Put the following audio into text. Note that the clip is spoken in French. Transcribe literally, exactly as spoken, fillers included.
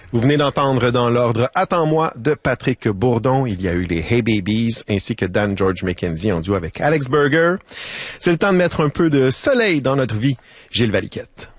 Vous venez d'entendre dans l'ordre Attends-moi de Patrick Bourdon. Il y a eu les Hey Babies ainsi que Dan George McKenzie en duo avec Alex Berger. C'est le temps de mettre un peu de soleil dans notre vie. Gilles Valiquette.